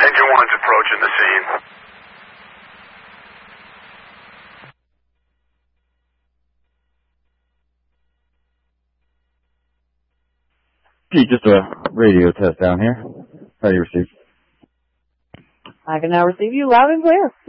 Engine 1's approaching the scene. Pete, just a radio test down here. How do you receive? I can now receive you loud and clear.